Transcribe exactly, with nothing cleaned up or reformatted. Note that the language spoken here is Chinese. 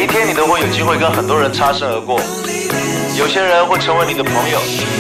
每一天你都会有机会跟很多人擦身而过，有些人会成为你的朋友，